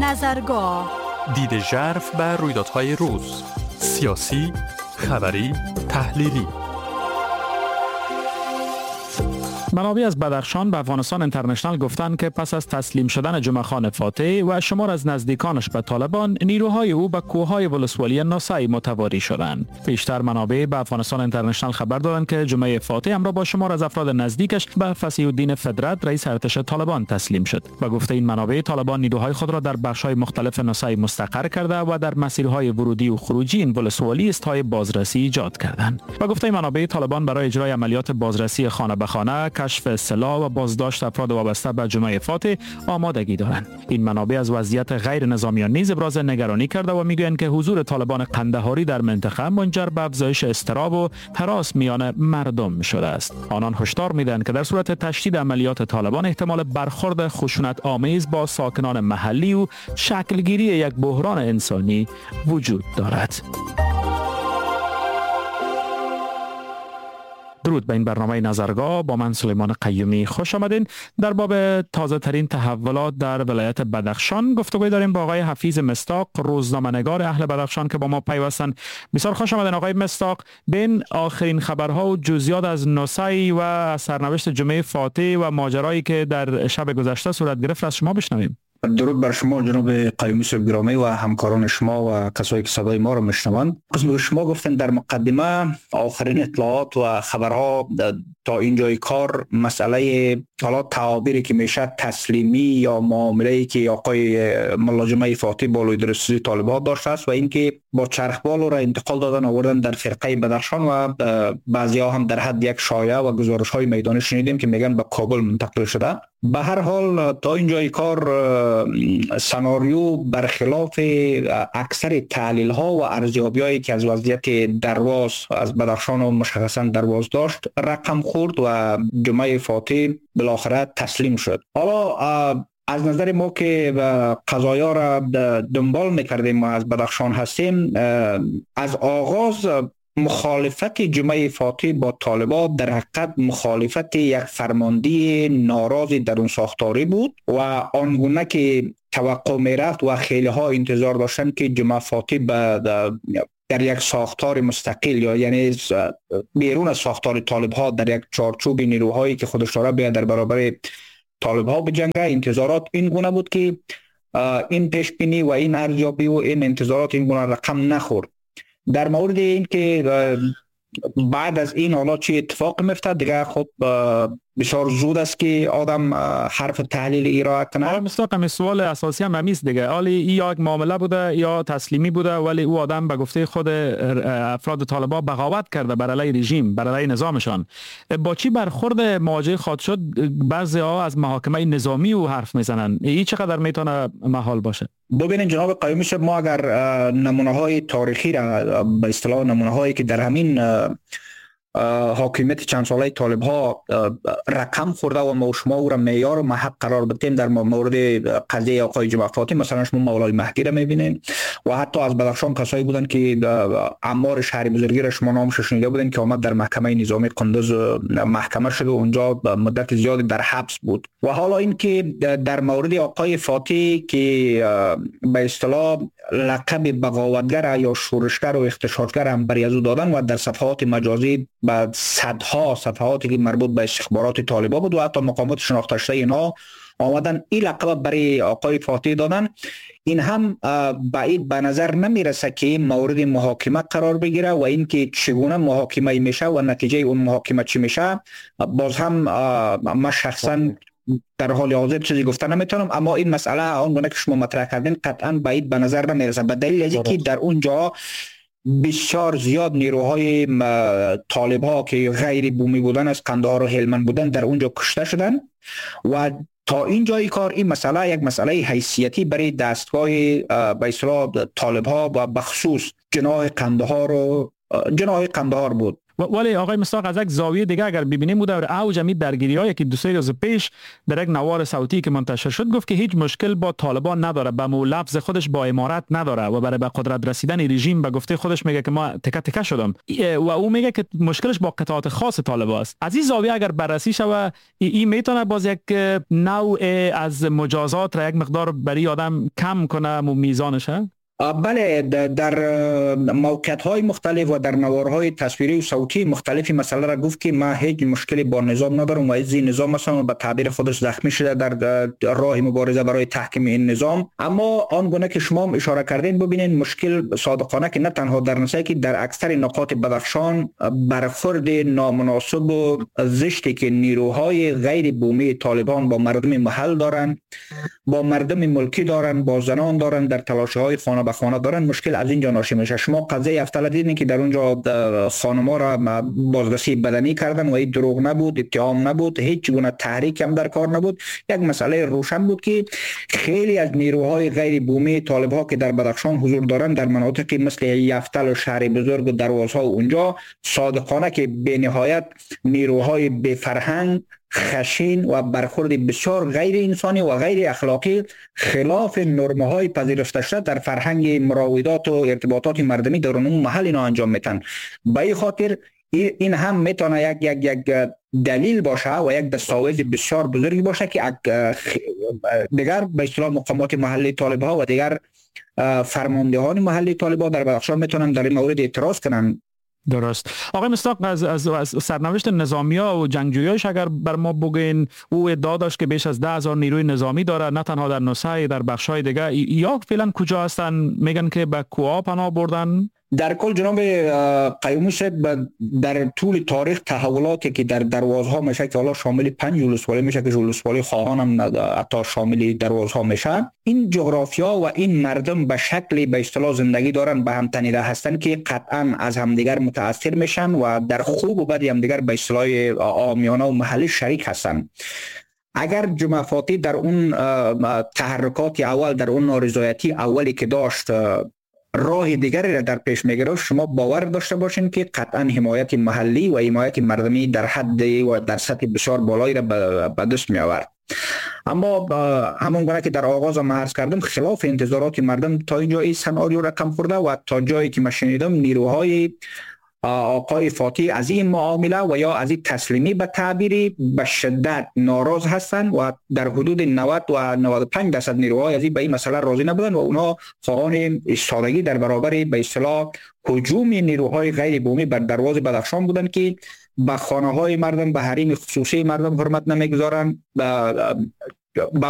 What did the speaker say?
نظرگاه، دید ژرف بر رویدادهای روز، سیاسی، خبری، تحلیلی. منابع از بدخشان به افغانستان اینترنشنال گفتند که پس از تسلیم شدن جمعه خان فاتح و شمار از نزدیکانش به طالبان، نیروهای او به کوههای ولسوالی ناسای متواری شدند. بیشتر منابع به افغانستان اینترنشنال خبر دادند که جمعه فاتح همراه با شمار از افراد نزدیکش به فصیح الدین فدرت رئیس ارتش طالبان تسلیم شد. به گفته این منابع، طالبان نیروهای خود را در بخش‌های مختلف ناسای مستقر کرده و در مسیرهای ورودی و خروجی این ولسوالی استهای بازرسی ایجاد کردند. به گفته منابع، طالبان برای اجرای عملیات بازرسی خانه به خانه، کشف سلاح و بازداشت افراد وابسته به جمعه فاتح آمادگی دارند. این منابع از وضعیت غیر نظامیان نیز ابراز نگرانی کرده و میگویند که حضور طالبان قندهاری در منطقه منجر به افزایش اضطراب و هراس میان مردم شده است. آنان هشدار میدهند که در صورت تشدید عملیات طالبان، احتمال برخورد خشونت آمیز با ساکنان محلی و شکلگیری یک بحران انسانی وجود دارد. درود به این برنامه نظرگاه، با من سلیمان قیومی خوش آمدین. در باب تازه ترین تحولات در ولایت بدخشان گفتگوی داریم با آقای حفیظ مصداق، روزنامه‌نگار اهل بدخشان که با ما پیوستن. بسیار خوش آمدین آقای مصداق. بین آخرین خبرها و جزئیات از نوسای و سرنوشت جمعه فاتح و ماجرایی که در شب گذشته صورت گرفت از شما بشنویم. درود بر شما جناب قیومی صاحب گرامی و همکاران شما و کسایی که صدای ما را میشنوند. قسم شما گفتن در مقدمه آخرین اطلاعات و خبرها تا اینجای کار مسئله حالا تعابیری که میشه تسلیمی یا معامله‌ای که آقای ملا جمعه فاتح با لیدرشپ طالبان داشته است و اینکه با چرخبال را انتقال دادن آوردن در فرقه بدخشان و بعضی‌ها هم در حد یک شایعه و گزارش‌های میدانی شنیدیم که میگن به کابل منتقل شده. به هر حال تا اینجای کار سناریو برخلاف اکثر تحلیل ها و ارزیابی‌هایی که از وضعیت درواز از بدخشان و مشخصا درواز داشت رقم خورد و جمعه فاتح بالاخره تسلیم شد. حالا از نظر ما که قضایا را دنبال میکردیم و از بدخشان هستیم، از آغاز مخالفت جمعه فاتح با طالبان در حقیقت مخالفت یک فرماندهی ناراضی در اون ساختاری بود و آنگونه که توقع میرفت و خیلی ها انتظار داشتن که جمعه فاتح در یک ساختار مستقل یا یعنی بیرون از ساختار طالب ها در یک چارچوب نیروهایی که خودش داره بیاد در برابر طالب ها بجنگه. انتظارات این گونه بود که این پیش بینی و این ارزیابی و این انتظارات این گونه رقم نخورد. در مورد این که بعد از این حالا چه اتفاق میفته دیگه خب بسیار زود است که آدم حرف تحلیل ارائه کنه. مستقیم سوال اساسی هم همیست دیگه، حالی یا یک معامله بوده یا تسلیمی بوده، ولی او آدم به گفته خود افراد طالبان بغاوت کرده بر علیه رژیم، بر علیه نظامشان. با چی برخورد مواجه خواهد شد؟ بعضی‌ها از محاکمه نظامی او حرف میزنن. این چقدر میتونه محال باشه؟ ببینید جناب قیومی صاحب، ما اگر نمونه‌های تاریخی را به اصطلاح نمونه‌هایی که در همین حاکمیت چند ساله طالب ها رقم خورده و ما شما او را معیار و محک قرار بدیم، در مورد قضیه آقای جمعه فاتح مثلا شما مولای مهدی را میبینین و حتی از بدخشان کسایی بودن که عمار شهری بزرگی را شما نامش شنیده بودین که آمد در محکمه نظامی قندوز محکمه شد و اونجا مدت زیادی در حبس بود. و حالا این که در مورد آقای فاتح که به اصطلاح لقب بغاوتگر یا شورشگر و اغتشاشگر هم بر او دادن و در صفحات مجازی بعد صفحاتی که مربوط به استخبارات طالبان بود و حتی مقامات شناخته شده اینها آمدن این لقب برای آقای فاتح دادن. این هم بعید به نظر نمیرسه که مورد محاکمه قرار بگیره و اینکه چگونه محاکمه میشه و نتیجه اون محاکمه چی میشه باز هم من شخصا در حال حاضر چیزی گفتن نمیتونم، اما این مسئله آنگونه که شما مطرح کردین قطعا بعید به نظر نمیرسه به دلیل از اینکه در اونجا بسیار زیاد نیروهای طالب ها که غیر بومی بودن از قندهار و هلمند بودن در اونجا کشته شدن و تا این جای کار این مسئله یک مسئله حیثیتی برای دستگاه به اصطلاح طالب ها و بخصوص جناح قندهار بود. ولی آقای مصداق از یک زاویه دیگه اگر ببینیم بود در اوج می درگیری‌های که 2 روز پیش در یک نوار صوتی که منتشر شد گفت که هیچ مشکل با طالبان نداره، به لفظ خودش با امارات نداره و برای به قدرت رسیدن رژیم به گفته خودش میگه که ما تکه تکه شدم و او میگه که مشکلش با قطعات خاص طالبان است. از این زاویه اگر بررسی شود این میتونه باز یک نوع از مجازات را یک مقدار برای آدم کم کنه میزانش. بله، در موقعیت‌های مختلف و در نوارهای تصویری و صوتی مختلفی مسئله را گفت که ما هیچ مشکلی با نظام ندارم و از این نظام مثلا به تعبیر خودش زخمی شده در راه مبارزه برای تحکیم این نظام. اما آنگونه که شما اشاره کردین ببینید مشکل صادقانه که نه تنها در نسایی که در اکثر نقاط بدخشان برخورد نامناسب و زشتی که نیروهای غیر بومی طالبان با مردم محل دارن، با مردم ملکی دارن، با زنان دارن، در تلاش‌های خانه به خانه دارن، مشکل از اینجا ناشی میشه. شما قضیه افتاده دیدین که در اونجا خانم‌ها را بازرسی بدنی کردن و این دروغ نبود، اتهام نبود، هیچ گونه تحریک هم در کار نبود. یک مسئله روشن بود که خیلی از نیروهای غیر بومی طالب‌ها که در بدخشان حضور دارن در مناطقی مثل یفتل و شهر بزرگ و دروازها اونجا صادقانه که به نهایت نیروهای بی فرهنگ، خشین و برخورد بسیار غیر انسانی و غیر اخلاقی خلاف نرم‌های پذیرفته شده در فرهنگ مراودات و ارتباطات مردمی در اون محل اینا انجام میتن. به این خاطر این هم میتونه یک دلیل باشه و یک دستاویز بسیار بزرگی باشه که دیگر به اصطلاح مقامات محلی طالب‌ها و دیگر فرماندهان محلی طالب‌ها در بدخشان میتونن در این مورد اعتراض کنن. درست. آقای مصداق از سرنوشت نظامی‌ها و جنگجویاش اگر بر ما بگین، او ادعا داشت که بیش از 10,000 نیروی نظامی داره، نه تنها در نوسه، در بخش‌های دیگه. یا فعلا کجا هستن؟ میگن که به کوها پناه بردن. در کل جناب قیومی در طول تاریخ تحولاتی که در دروازها میشه که حالا شامل 5 ولسوالی میشه که ولسوالی خواهان هم حتی شامل دروازها میشه، این جغرافیا و این مردم به شکلی به اصطلاح زندگی دارن، به هم تنیده هستن که قطعا از همدیگر متاثر میشن و در خوب و بد همدیگر به اصطلاح عامیانه و محلی شریک هستن. اگر جمعه فاطمی در اون تحرکات اول، در اون نارضایتی اولی که داشت راه دیگری را در پیش میگیره، شما باور داشته باشین که قطعا حمایت محلی و حمایت مردمی در حد و در سطح بسیار بالایی را به دست می آورد. اما همون گونه که در آغاز ما عرض کردم، خلاف انتظارات مردم تا اینجا این سناریو رقم خورده و تا جایی که من شنیدم نیروهای آقای فاطمی از این معامله و یا از این تسلیمی به تعبیری به شدت ناراض هستند و در حدود 90 و 95% نیروهای از این به این مسئله راضی نبودند و اونا خواهان ایستادگی در برابر به اصطلاح هجوم نیروهای غیر بومی بر دروازه بدخشان بودند که به خانه های مردم، به حریم خصوصی مردم حرمت نمیگذارند، به